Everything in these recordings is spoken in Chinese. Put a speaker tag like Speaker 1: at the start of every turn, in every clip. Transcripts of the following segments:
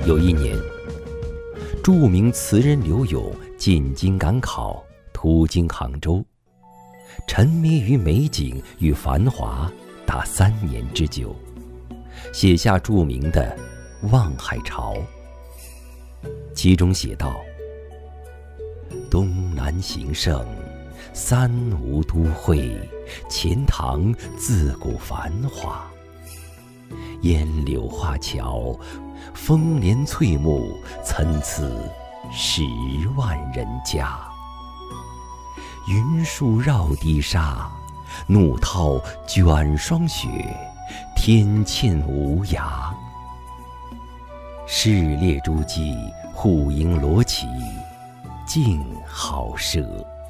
Speaker 1: 有一年，著名词人柳永进京赶考，途经杭州，沉迷于美景与繁华达3年之久，写下著名的《望海潮》。其中写道：东南形胜，三吴都会，钱塘自古繁华。烟柳画桥，风帘翠幕，参差10万人家。云树绕堤沙，怒涛卷霜雪，天堑无涯。市列诸骑，户迎罗绮，竞好射。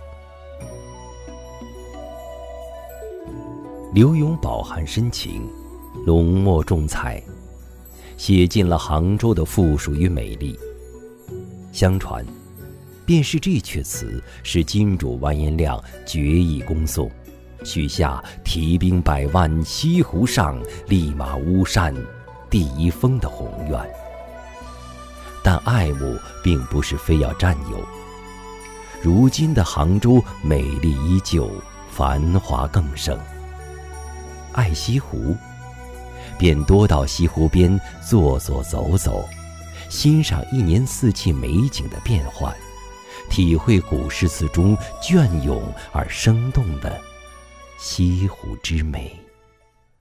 Speaker 1: 柳永饱含深情，浓墨重彩，写尽了杭州的富庶与美丽。相传，便是这阙词使金主完颜亮决意攻宋，许下提兵100万，西湖上，立马巫山第1峰的宏愿。但爱慕并不是非要占有。如今的杭州美丽依旧，繁华更盛。爱西湖，便多到西湖边坐坐走走，欣赏一年4季美景的变换，体会古诗词中隽永而生动的西湖之美。